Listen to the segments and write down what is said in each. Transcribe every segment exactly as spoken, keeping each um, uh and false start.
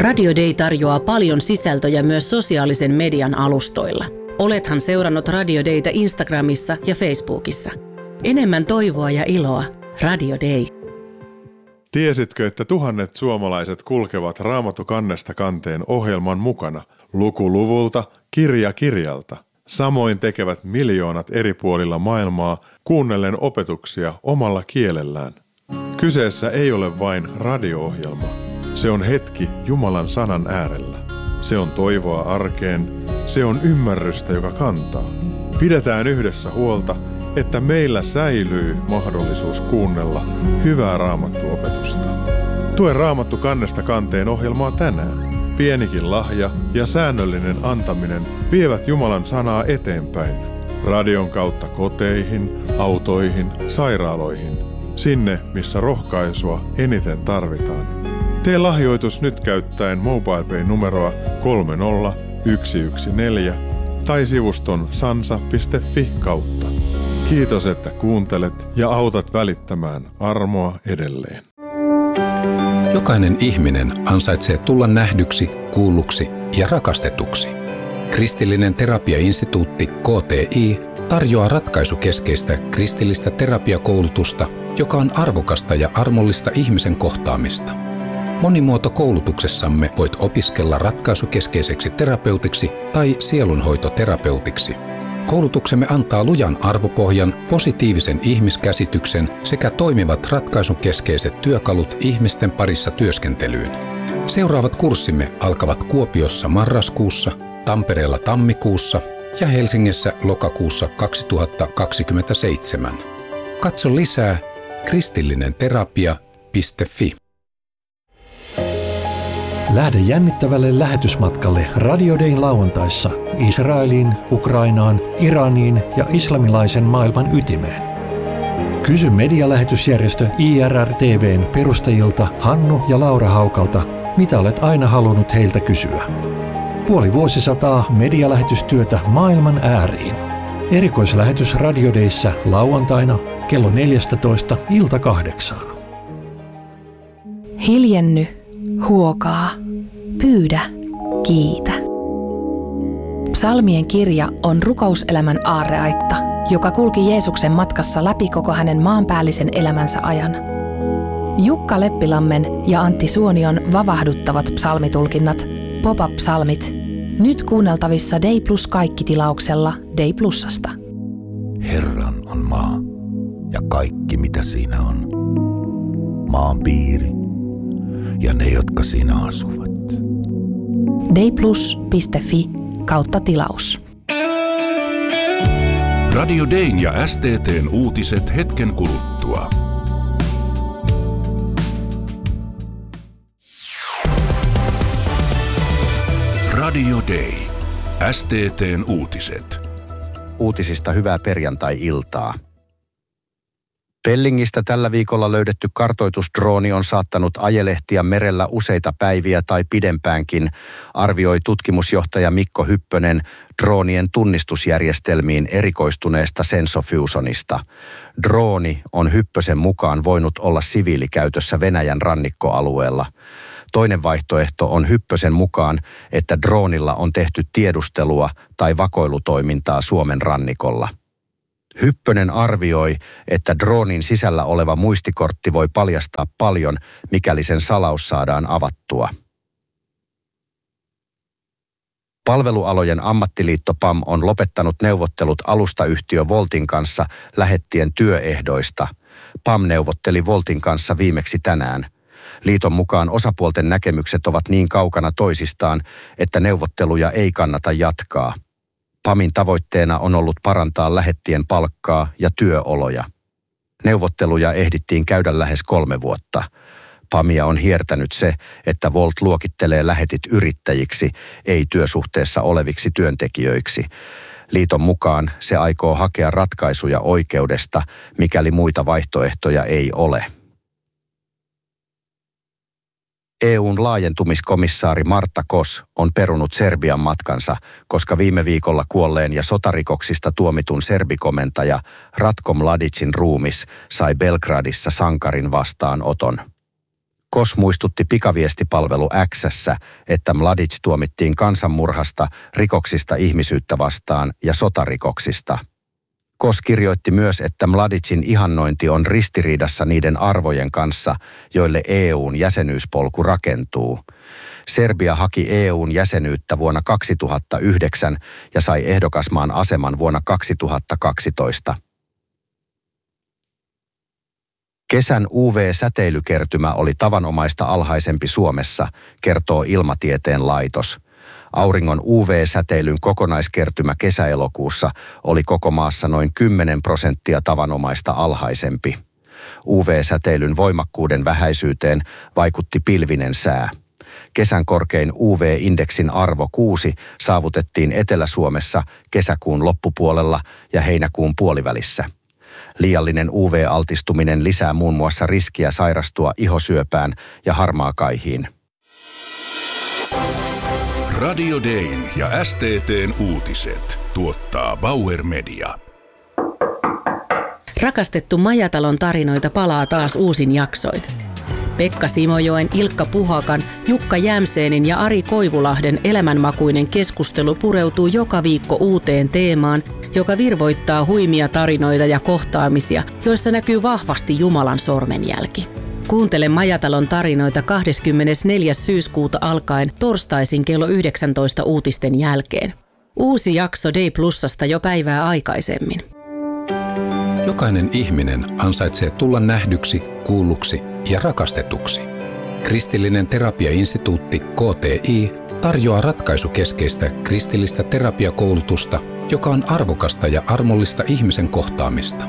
Radio Day tarjoaa paljon sisältöjä myös sosiaalisen median alustoilla. Olethan seurannut Radio Daytä Instagramissa ja Facebookissa. Enemmän toivoa ja iloa. Radio Day. Tiesitkö, että tuhannet suomalaiset kulkevat Raamattu kannesta kanteen ohjelman mukana, luku luvulta, kirja kirjalta? Samoin tekevät miljoonat eri puolilla maailmaa kuunnellen opetuksia omalla kielellään. Kyseessä ei ole vain radio-ohjelma. Se on hetki Jumalan sanan äärellä. Se on toivoa arkeen. Se on ymmärrystä, joka kantaa. Pidetään yhdessä huolta, että meillä säilyy mahdollisuus kuunnella hyvää Raamattu-opetusta. Tue Raamattu kannesta kanteen ohjelmaa tänään. Pienikin lahja ja säännöllinen antaminen vievät Jumalan sanaa eteenpäin. Radion kautta koteihin, autoihin, sairaaloihin. Sinne, missä rohkaisua eniten tarvitaan. Tee lahjoitus nyt käyttäen MobilePay-numeroa kolme nolla yksi yksi neljä tai sivuston sansa piste fi kautta. Kiitos, että kuuntelet ja autat välittämään armoa edelleen. Jokainen ihminen ansaitsee tulla nähdyksi, kuulluksi ja rakastetuksi. Kristillinen terapiainstituutti K T I tarjoaa ratkaisukeskeistä kristillistä terapiakoulutusta, joka on arvokasta ja armollista ihmisen kohtaamista. Monimuotokoulutuksessamme voit opiskella ratkaisukeskeiseksi terapeutiksi tai sielunhoitoterapeutiksi. Koulutuksemme antaa lujan arvopohjan, positiivisen ihmiskäsityksen sekä toimivat ratkaisukeskeiset työkalut ihmisten parissa työskentelyyn. Seuraavat kurssimme alkavat Kuopiossa marraskuussa, Tampereella tammikuussa ja Helsingissä lokakuussa kaksituhattakaksikymmentäseitsemän. Katso lisää kristillinen terapia piste fi. Lähde jännittävälle lähetysmatkalle Radio Dayn lauantaissa Israeliin, Ukrainaan, Iraniin ja islamilaisen maailman ytimeen. Kysy medialähetysjärjestö I R R T V:n perustajilta Hannu ja Laura Haukalta, mitä olet aina halunnut heiltä kysyä. Puoli vuosisataa medialähetystyötä maailman ääriin. Erikoislähetys Radio Dayssä lauantaina kello neljätoista ilta kahdeksaan. Hiljenny, huokaa, pyydä, kiitä. Psalmien kirja on rukouselämän aarreaitta, joka kulki Jeesuksen matkassa läpi koko hänen maanpäällisen elämänsä ajan. Jukka Leppilammen ja Antti Suonion vavahduttavat psalmitulkinnat, Pop-up-psalmit, nyt kuunneltavissa Day Plus kaikki-tilauksella Day Plusasta. Herran on maa ja kaikki mitä siinä on. Maan piiri ja ne, jotka siinä asuvat. dayplus piste fi kautta tilaus. Radio Dayn ja S T T:n uutiset hetken kuluttua. Radio Day. S T T:n uutiset. Uutisista hyvää perjantai-iltaa. Pellingistä tällä viikolla löydetty kartoitusdrooni on saattanut ajelehtia merellä useita päiviä tai pidempäänkin, arvioi tutkimusjohtaja Mikko Hyppönen droonien tunnistusjärjestelmiin erikoistuneesta Sensofusionista. Drooni on Hyppösen mukaan voinut olla siviilikäytössä Venäjän rannikkoalueella. Toinen vaihtoehto on Hyppösen mukaan, että droonilla on tehty tiedustelua tai vakoilutoimintaa Suomen rannikolla. Hyppönen arvioi, että droonin sisällä oleva muistikortti voi paljastaa paljon, mikäli sen salaus saadaan avattua. Palvelualojen ammattiliitto P A M on lopettanut neuvottelut alustayhtiö Voltin kanssa lähettien työehdoista. P A M neuvotteli Voltin kanssa viimeksi tänään. Liiton mukaan osapuolten näkemykset ovat niin kaukana toisistaan, että neuvotteluja ei kannata jatkaa. P A Min tavoitteena on ollut parantaa lähettien palkkaa ja työoloja. Neuvotteluja ehdittiin käydä lähes kolme vuotta. P A Mia on hiertänyt se, että Volt luokittelee lähetit yrittäjiksi, ei työsuhteessa oleviksi työntekijöiksi. Liiton mukaan se aikoo hakea ratkaisuja oikeudesta, mikäli muita vaihtoehtoja ei ole. E U:n laajentumiskomissaari Marta Kos on perunut Serbian matkansa, koska viime viikolla kuolleen ja sotarikoksista tuomitun serbikomentaja Ratko Mladicin ruumis sai Belgradissa sankarin vastaanoton. Kos muistutti pikaviestipalvelu X:ssä, että Mladic tuomittiin kansanmurhasta, rikoksista ihmisyyttä vastaan ja sotarikoksista. Kos kirjoitti myös, että Mladicin ihannointi on ristiriidassa niiden arvojen kanssa, joille E U:n jäsenyyspolku rakentuu. Serbia haki E U:n jäsenyyttä vuonna kaksituhattayhdeksän ja sai ehdokasmaan aseman vuonna kaksituhattakaksitoista. Kesän U V-säteilykertymä oli tavanomaista alhaisempi Suomessa, kertoo Ilmatieteen laitos. Auringon U V-säteilyn kokonaiskertymä kesäelokuussa oli koko maassa noin kymmenen prosenttia tavanomaista alhaisempi. U V-säteilyn voimakkuuden vähäisyyteen vaikutti pilvinen sää. Kesän korkein U V-indeksin arvo kuusi saavutettiin Etelä-Suomessa kesäkuun loppupuolella ja heinäkuun puolivälissä. Liiallinen U V-altistuminen lisää muun muassa riskiä sairastua ihosyöpään ja harmaakaihiin. Radio Dayn ja S T T:n uutiset tuottaa Bauer Media. Rakastettu Majatalon tarinoita palaa taas uusin jaksoin. Pekka Simojoen, Ilkka Puhakan, Jukka Jämseenin ja Ari Koivulahden elämänmakuinen keskustelu pureutuu joka viikko uuteen teemaan, joka virvoittaa huimia tarinoita ja kohtaamisia, joissa näkyy vahvasti Jumalan sormenjälki. Kuuntele Majatalon tarinoita kahdeskymmenesneljäs syyskuuta alkaen torstaisin kello yhdeksäntoista uutisten jälkeen. Uusi jakso Day Plusasta jo päivää aikaisemmin. Jokainen ihminen ansaitsee tulla nähdyksi, kuulluksi ja rakastetuksi. Kristillinen terapiainstituutti K T I tarjoaa ratkaisukeskeistä kristillistä terapiakoulutusta, joka on arvokasta ja armollista ihmisen kohtaamista.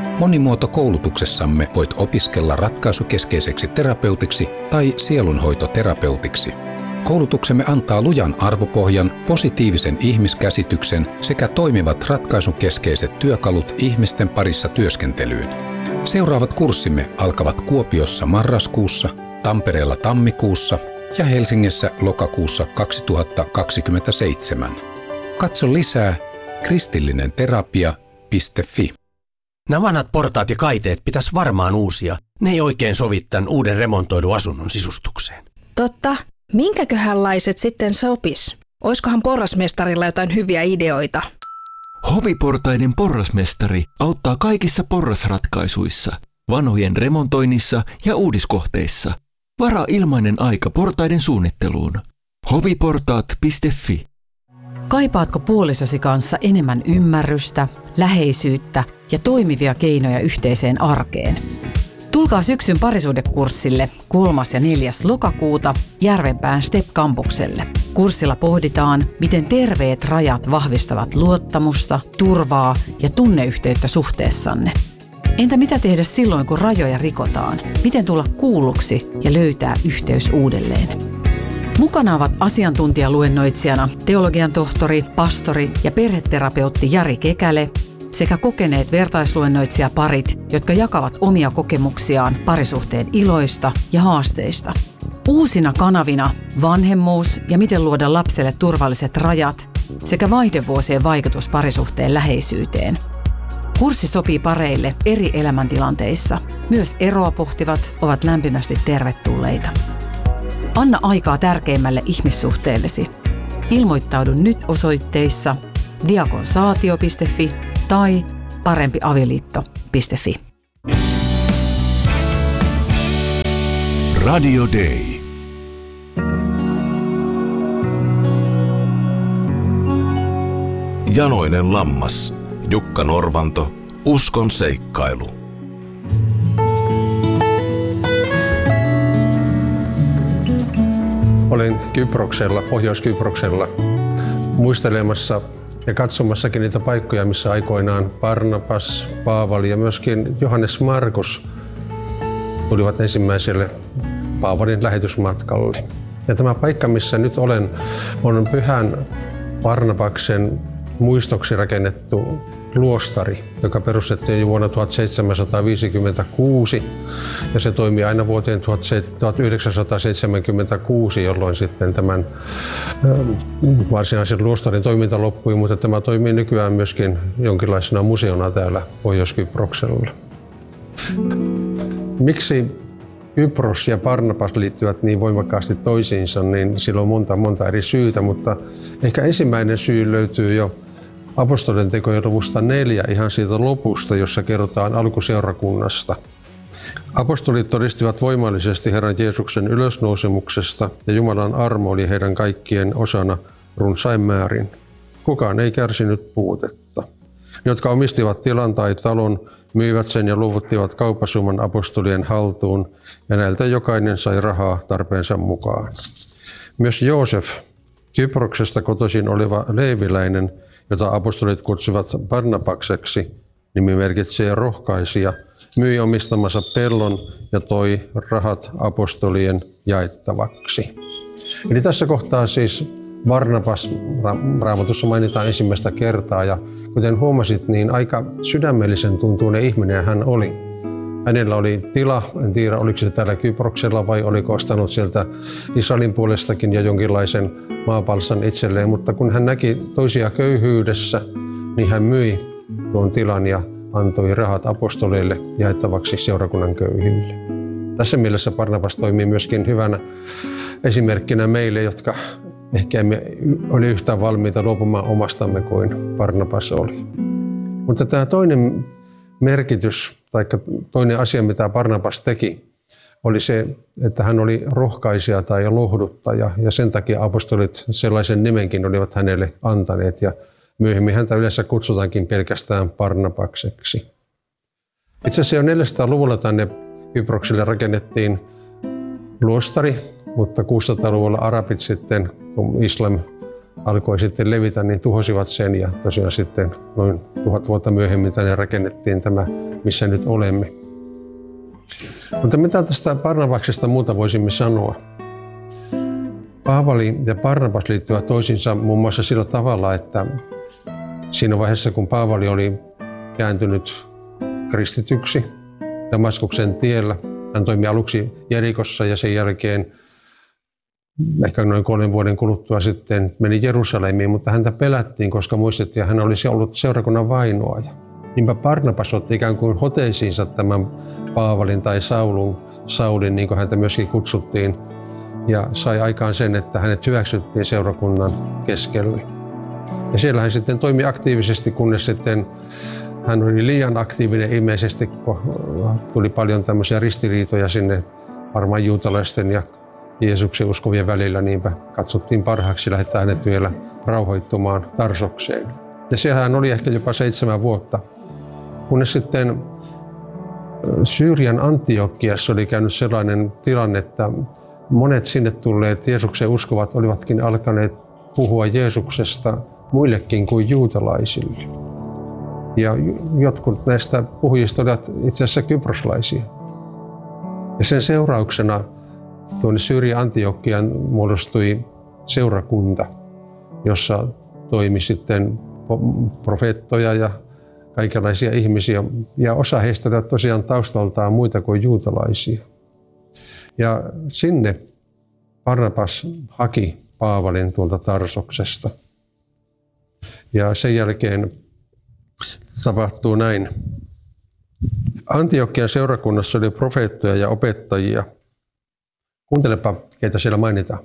Monimuotokoulutuksessamme voit opiskella ratkaisukeskeiseksi terapeutiksi tai sielunhoitoterapeutiksi. Koulutuksemme antaa lujan arvopohjan, positiivisen ihmiskäsityksen sekä toimivat ratkaisukeskeiset työkalut ihmisten parissa työskentelyyn. Seuraavat kurssimme alkavat Kuopiossa marraskuussa, Tampereella tammikuussa ja Helsingissä lokakuussa kaksituhattakaksikymmentäseitsemän. Katso lisää kristillinenterapia piste fi. Nämä vanhat portaat ja kaiteet pitäisi varmaan uusia. Ne ei oikein sovi tämän uuden remontoidun asunnon sisustukseen. Totta. Minkäköhänlaiset sitten sopis? Oiskohan porrasmestarilla jotain hyviä ideoita? Hoviportaiden porrasmestari auttaa kaikissa porrasratkaisuissa, vanhojen remontoinnissa ja uudiskohteissa. Varaa ilmainen aika portaiden suunnitteluun. hoviportaat piste fi. Kaipaatko puolisosi kanssa enemmän ymmärrystä, läheisyyttä ja toimivia keinoja yhteiseen arkeen? Tulkaa syksyn parisuhdekurssille kolmas ja neljäs lokakuuta Järvenpään Step-kampukselle. Kurssilla pohditaan, miten terveet rajat vahvistavat luottamusta, turvaa ja tunneyhteyttä suhteessanne. Entä mitä tehdä silloin, kun rajoja rikotaan? Miten tulla kuulluksi ja löytää yhteys uudelleen? Mukana ovat asiantuntijaluennoitsijana teologian tohtori, pastori ja perheterapeutti Jari Kekäle sekä kokeneet vertaisluennoitsijaparit, jotka jakavat omia kokemuksiaan parisuhteen iloista ja haasteista. Uusina kanavina vanhemmuus ja miten luoda lapselle turvalliset rajat sekä vaihdevuosien vaikutus parisuhteen läheisyyteen. Kurssi sopii pareille eri elämäntilanteissa. Myös eroa pohtivat ovat lämpimästi tervetulleita. Anna aikaa tärkeimmälle ihmissuhteellesi. Ilmoittaudu nyt osoitteissa diakonsaatio piste fi tai parempiavioliitto piste fi. Radio Day. Janoinen lammas. Jukka Norvanto. Uskon seikkailu. Olen Kyproksella, Pohjois-Kyproksella, muistelemassa ja katsomassakin niitä paikkoja, missä aikoinaan Barnabas, Paavali ja myöskin Johannes Markus tulivat ensimmäiselle Paavalin lähetysmatkalle. Ja tämä paikka, missä nyt olen, on Pyhän Barnabaksen muistoksi rakennettu luostari, joka perustettiin jo vuonna tuhatseitsemänsataaviisikymmentäkuusi ja se toimii aina vuoteen tuhatyhdeksänsataaseitsemänkymmentäkuusi, jolloin sitten tämän varsinaisen luostarin toiminta loppui, mutta tämä toimii nykyään myöskin jonkinlaisena museona täällä Pohjois-Kyproksella. Miksi Kypros ja Barnabas liittyvät niin voimakkaasti toisiinsa, niin sillä on monta, monta eri syytä, mutta ehkä ensimmäinen syy löytyy jo apostolien tekojen luvusta neljä, ihan siitä lopusta, jossa kerrotaan alkuseurakunnasta. Apostolit todistivat voimallisesti Herran Jeesuksen ylösnousemuksesta ja Jumalan armo oli heidän kaikkien osana runsain määrin. Kukaan ei kärsinyt puutetta. Ne, jotka omistivat tilan tai talon, myivät sen ja luovuttivat kauppasumman apostolien haltuun, ja näiltä jokainen sai rahaa tarpeensa mukaan. Myös Joosef, Kyproksesta kotoisin oleva leeviläinen, jota apostolit kutsuvat Barnabakseksi, nimi merkitsee rohkaisija, myi omistamansa pellon ja toi rahat apostolien jaettavaksi. Eli tässä kohtaa siis Barnabas Raamatussa mainitaan ensimmäistä kertaa, ja kuten huomasit, niin aika sydämellisen tuntuinen ihminen hän oli. Hänellä oli tila, en tiedä oliko se täällä Kyproksella vai oliko ostanut sieltä Israelin puolestakin jo jonkinlaisen maapalstan itselleen, mutta kun hän näki toisia köyhyydessä, niin hän myi tuon tilan ja antoi rahat apostoleille jaettavaksi seurakunnan köyhille. Tässä mielessä Barnabas toimii myöskin hyvänä esimerkkinä meille, jotka ehkä emme ole yhtä valmiita luopumaan omastamme kuin Barnabas oli. Mutta tämä toinen merkitys tai toinen asia, mitä Barnabas teki, oli se, että hän oli rohkaisija tai lohduttaja, ja sen takia apostolit sellaisen nimenkin olivat hänelle antaneet, ja myöhemmin häntä yleensä kutsutaankin pelkästään Barnabakseksi. Itse asiassa jo neljäsataaluvulla tänne Kyprokselle rakennettiin luostari, mutta kuusisataaluvulla arabit sitten, kun islam alkoi sitten levitä, niin tuhosivat sen, ja tosiaan sitten noin tuhat vuotta myöhemmin tänne rakennettiin tämä, missä nyt olemme. Mutta mitä tästä Barnabaksesta muuta voisimme sanoa? Paavali ja Barnabas liittyvät toisiinsa muun muassa sillä tavalla, että siinä vaiheessa, kun Paavali oli kääntynyt kristityksi Damaskuksen tiellä, hän toimi aluksi Jerikossa ja sen jälkeen ehkä noin kolmen vuoden kuluttua sitten meni Jerusalemiin, mutta häntä pelättiin, koska muistettiin, että hän olisi ollut seurakunnan vainoaja. Niinpä Barnabas otti ikään kuin hoteisiinsa tämän Paavalin tai Saulun, Saulin, niin kuin häntä myöskin kutsuttiin, ja sai aikaan sen, että hänet hyväksyttiin seurakunnan keskelle. Ja siellä hän sitten toimi aktiivisesti, kunnes sitten hän oli liian aktiivinen ilmeisesti, kun tuli paljon tämmöisiä ristiriitoja sinne varmaan juutalaisten ja Jeesuksen uskovien välillä, niinpä katsottiin parhaaksi lähettää hänet vielä rauhoittumaan Tarsokseen. Ja siellä hän oli ehkä jopa seitsemän vuotta, kunnes sitten Syyrian Antiokiassa oli käynyt sellainen tilanne, että monet sinne tulleet Jeesuksen uskovat olivatkin alkaneet puhua Jeesuksesta muillekin kuin juutalaisille. Ja jotkut näistä puhujista olivat itse asiassa kyproslaisia. Ja sen seurauksena tuonne Syyrian Antiokiaan muodostui seurakunta, jossa toimi sitten profeettoja ja kaikenlaisia ihmisiä. Ja osa heistä oli tosiaan taustaltaan muita kuin juutalaisia. Ja sinne Barnabas haki Paavalin tuolta Tarsoksesta. Ja sen jälkeen tapahtuu näin. Antiokian seurakunnassa oli profeettoja ja opettajia. Kuuntelepa, keitä siellä mainitaan.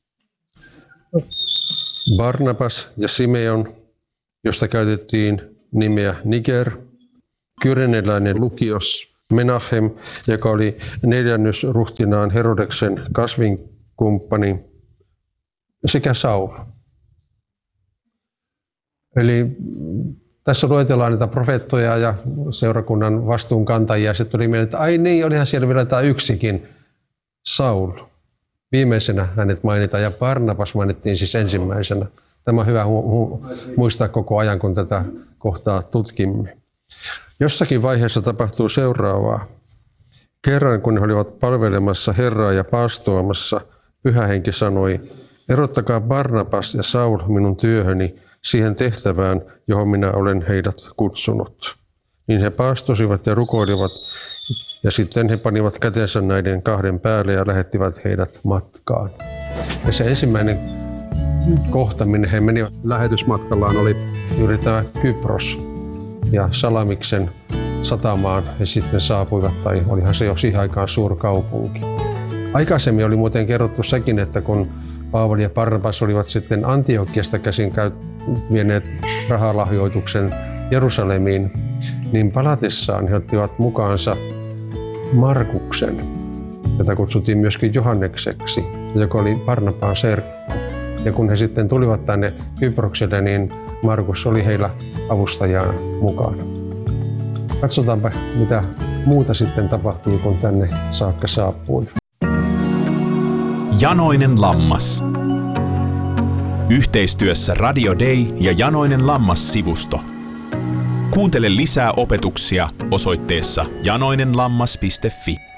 Barnabas ja Simeon, josta käytettiin nimeä Niger, kyreneläinen Lukios, Menahem, joka oli neljännysruhtinaan Herodeksen kasvinkumppani, sekä Saul. Eli tässä luetellaan niitä profeettoja ja seurakunnan vastuunkantajia. Sitten tuli mieleen, että ai niin, olihan siellä vielä tämä yksikin, Saul. Viimeisenä hänet mainitaan ja Barnabas mainittiin siis ensimmäisenä. Tämä on hyvä muistaa koko ajan, kun tätä kohtaa tutkimme. Jossakin vaiheessa tapahtuu seuraavaa. Kerran, kun he olivat palvelemassa Herraa ja paastoamassa, Pyhä Henki sanoi, erottakaa Barnabas ja Saul minun työhöni siihen tehtävään, johon minä olen heidät kutsunut. Niin he paastosivat ja rukoilivat, ja sitten he panivat kätensä näiden kahden päälle ja lähettivät heidät matkaan. Ja se ensimmäinen kohta, minne he menivät lähetysmatkallaan, oli juuri tämä Kypros ja Salamiksen satamaan he sitten saapuivat, tai olihan se jo siihen aikaan suurkaupunki. Aikaisemmin oli muuten kerrottu sekin, että kun Paavali ja Barnabas olivat sitten Antiokiasta käsin vieneet rahalahjoituksen Jerusalemiin, niin palatessaan he ottivat mukaansa Markuksen, jota kutsuttiin myöskin Johannekseksi, joka oli Barnabaan serkku. Ja kun he sitten tulivat tänne Kyprokselle, niin Markus oli heillä avustajana mukana. Katsotaanpa, mitä muuta sitten tapahtui, kun tänne saakka saapui. Janoinen lammas. Yhteistyössä Radio Day ja Janoinen lammas-sivusto. Kuuntele lisää opetuksia osoitteessa janoinenlammas piste fi.